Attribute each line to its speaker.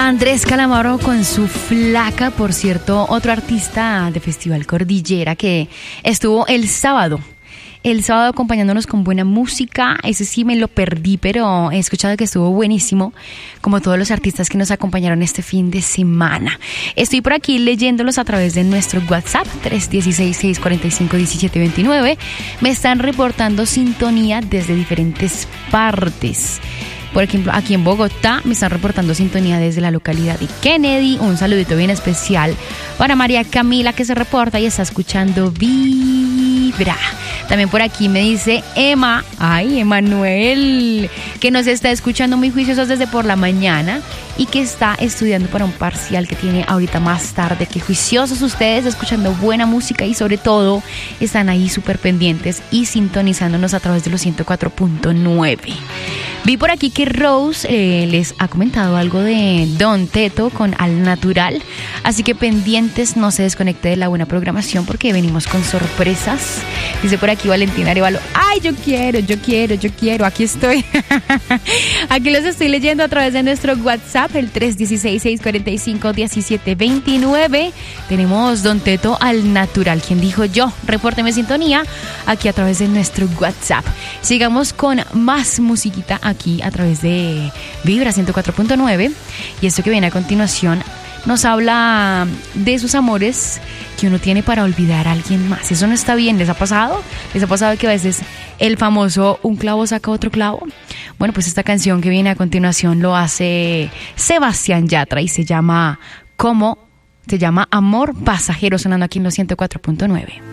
Speaker 1: Andrés Calamaro con su Flaca, por cierto, otro artista de Festival Cordillera que estuvo el sábado acompañándonos con buena música. Ese sí me lo perdí, pero he escuchado que estuvo buenísimo, como todos los artistas que nos acompañaron este fin de semana. Estoy por aquí leyéndolos a través de nuestro WhatsApp 316-645-1729. Me están reportando sintonía desde diferentes partes. Por ejemplo, aquí en Bogotá me están reportando sintonía desde la localidad de Kennedy. Un saludito bien especial para María Camila, que se reporta y está escuchando Vibra. También por aquí me dice Emanuel, que nos está escuchando muy juiciosos desde por la mañana y que está estudiando para un parcial que tiene ahorita más tarde. Qué juiciosos ustedes, escuchando buena música y sobre todo están ahí súper pendientes y sintonizándonos a través de los 104.9. Vi por aquí que Rose les ha comentado algo de Don Teto con Al Natural, así que pendientes, no se desconecte de la buena programación porque venimos con sorpresas. Dice por aquí Valentina Arevalo, ay, yo quiero, aquí estoy. Aquí los estoy leyendo a través de nuestro WhatsApp, el 316-645-1729. Tenemos Don Teto Al Natural. ¿Quién dijo yo? Repórteme sintonía aquí a través de nuestro WhatsApp. Sigamos con más musiquita aquí a través de Vibra 104.9, y esto que viene a continuación nos habla de esos amores que uno tiene para olvidar a alguien más. Eso no está bien. ¿Les ha pasado? ¿Les ha pasado que a veces el famoso un clavo saca otro clavo? Bueno, pues esta canción que viene a continuación lo hace Sebastián Yatra y se llama Amor Pasajero, sonando aquí en los 104.9.